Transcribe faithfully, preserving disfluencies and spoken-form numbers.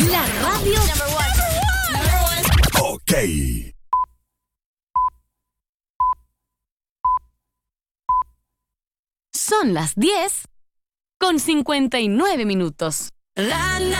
La radio number one. Number one. Ok. Son las diez con cincuenta y nueve minutos. La, la,